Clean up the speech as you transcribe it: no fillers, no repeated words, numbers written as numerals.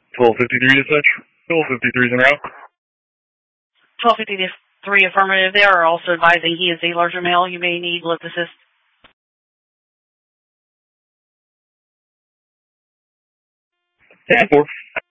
1253 dispatch. 1253 is en route. 1253 affirmative. They are also advising he is a larger male. You may need lift assist. 10-4.